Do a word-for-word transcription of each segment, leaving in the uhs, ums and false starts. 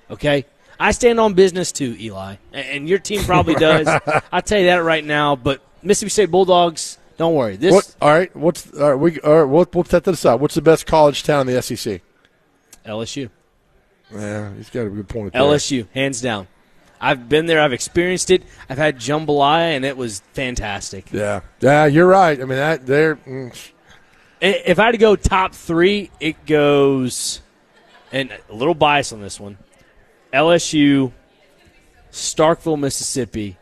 okay? I stand on business too, Eli, and your team probably does. I'll tell you that right now, but Mississippi State Bulldogs, don't worry. This what, all right, what's all right, we all right, we'll, we'll set this up. What's the best college town in the S E C? L S U. Yeah, he's got a good point there. L S U, hands down. I've been there. I've experienced it. I've had jambalaya, and it was fantastic. Yeah, yeah, you're right. I mean, that they're. Mm. If I had to go top three, it goes, and a little bias on this one, L S U, Starkville, Mississippi.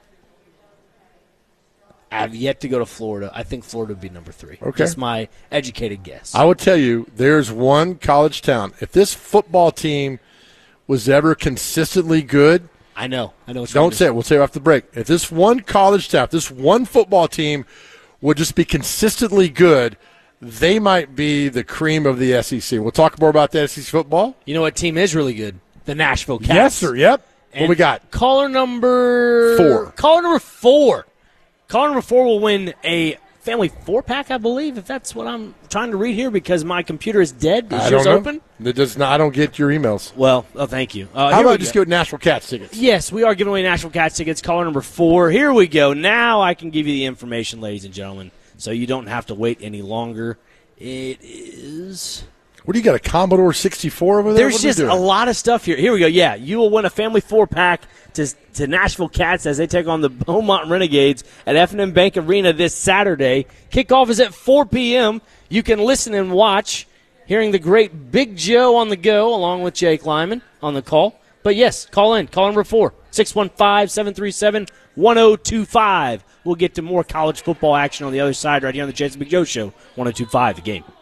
I have yet to go to Florida. I think Florida would be number three. Okay. That's my educated guess. I would tell you, there's one college town. If this football team was ever consistently good, I know. I know. What don't say it. We'll say it after the break. If this one college staff, this one football team would just be consistently good, they might be the cream of the S E C. We'll talk more about the S E C football. You know what team is really good? The Nashville Cats. Yes, sir. Yep. And what we got? Caller number four. Caller number four. Caller number four will win a family four-pack, I believe, if that's what I'm trying to read here, because my computer is dead. Is I yours don't know. open? It does not. I don't get your emails. Well, oh, thank you. Uh, How here about we just go. go Nashville Cats tickets? Yes, we are giving away Nashville Cats tickets. Caller number four. Here we go. Now I can give you the information, ladies and gentlemen, so you don't have to wait any longer. It is... What do you got, a Commodore sixty-four over there? There's What are we just doing? a lot of stuff here. Here we go. Yeah, you will win a family four-pack to, to Nashville Cats as they take on the Beaumont Renegades at F and M Bank Arena this Saturday. Kickoff is at four p.m. You can listen and watch, hearing the great Big Joe on the go, along with Jake Lyman on the call. But, yes, call in. Call number four, six one five, seven three seven, one oh two five. We'll get to more college football action on the other side right here on the Jason Big Joe Show, one oh two five, The Game.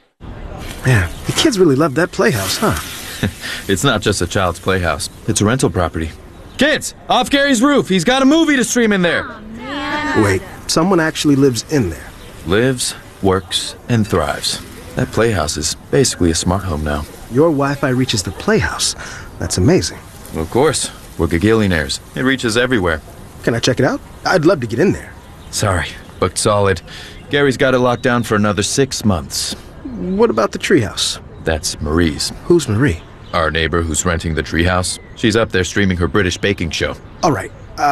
Man, the kids really love that playhouse, huh? It's not just a child's playhouse. It's a rental property. Kids, off Gary's roof. He's got a movie to stream in there. Oh, Wait, someone actually lives in there. Lives, works, and thrives. That playhouse is basically a smart home now. Your Wi-Fi reaches the playhouse. That's amazing. Of course. We're gagillionaires. It reaches everywhere. Can I check it out? I'd love to get in there. Sorry, booked solid. Gary's got it locked down for another six months. What about the treehouse? That's Marie's. Who's Marie? Our neighbor who's renting the treehouse. She's up there streaming her British baking show. All right.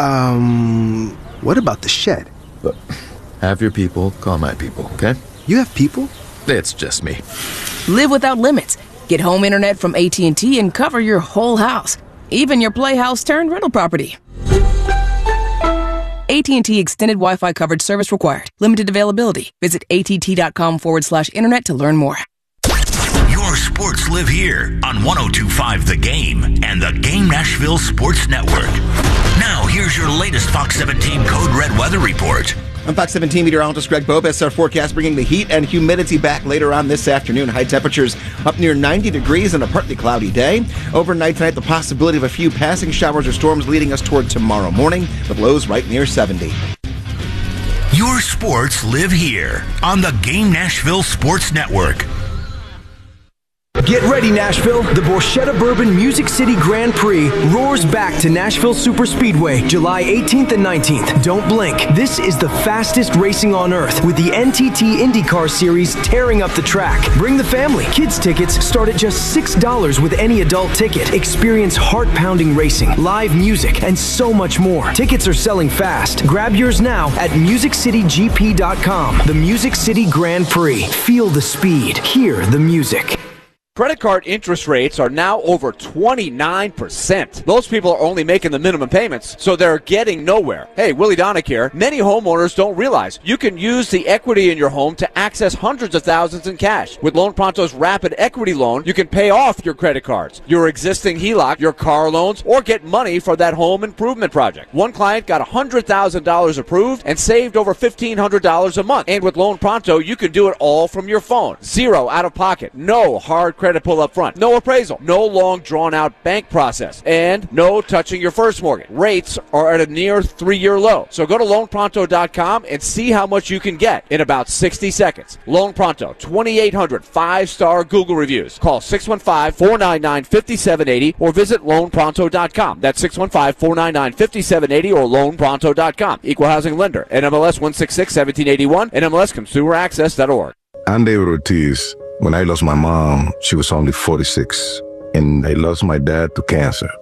Um, what about the shed? But have your people call my people, okay? You have people? It's just me. Live without limits. Get home internet from A T and T and cover your whole house, even your playhouse turned rental property. A T and T Extended Wi-Fi coverage service required. Limited availability. Visit att.com forward slash internet to learn more. Your sports live here on one oh two five The Game and the Game Nashville Sports Network. Now, here's your latest Fox seventeen Code Red weather report. I'm Fox seventeen meteorologist Greg Bobes. Our forecast bringing the heat and humidity back later on this afternoon. High temperatures up near ninety degrees on a partly cloudy day. Overnight tonight, the possibility of a few passing showers or storms leading us toward tomorrow morning, with lows right near seventy. Your sports live here on the Game Nashville Sports Network. Get ready, Nashville. The Borchetta Bourbon Music City Grand Prix roars back to Nashville Superspeedway July eighteenth and nineteenth. Don't blink. This is the fastest racing on earth, with the N T T IndyCar Series tearing up the track. Bring the family. Kids tickets start at just six dollars with any adult ticket. Experience heart-pounding racing, live music, and so much more. Tickets are selling fast. Grab yours now at music city g p dot com. The Music City Grand Prix. Feel the speed. Hear the music. Credit card interest rates are now over twenty-nine percent. Those people are only making the minimum payments, so they're getting nowhere. Hey, Willie Donick here. Many homeowners don't realize you can use the equity in your home to access hundreds of thousands in cash. With Loan Pronto's Rapid Equity Loan, you can pay off your credit cards, your existing H E L O C, your car loans, or get money for that home improvement project. One client got one hundred thousand dollars approved and saved over fifteen hundred dollars a month. And with Loan Pronto, you can do it all from your phone. Zero out of pocket. No hard credit pull up front. No appraisal. No long drawn-out bank process. And no touching your first mortgage. Rates are at a near three-year low. So go to loan pronto dot com and see how much you can get in about sixty seconds. Loan Pronto, twenty-eight hundred five-star Google reviews. Call six one five, four nine nine, five seven eight zero or visit loan pronto dot com. That's six one five, four nine nine, five seven eight zero or loan pronto dot com. Equal housing lender. N M L S one six six, one seven eight one. N M L S consumer access dot org. I'm David Ortiz. When I lost my mom, she was only forty-six, and I lost my dad to cancer.